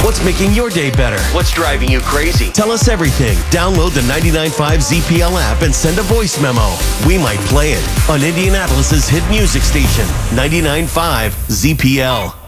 What's making your day better? What's driving you crazy? Tell us everything. Download the 99.5 ZPL app and send a voice memo. We might play it on Indianapolis's hit music station, 99.5 ZPL.